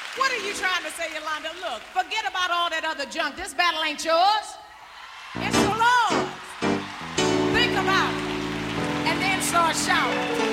What are you trying to say, Yolanda? Look, forget about all that other junk. This battle ain't yours. It's the Lord's. Think about it. And then start shouting.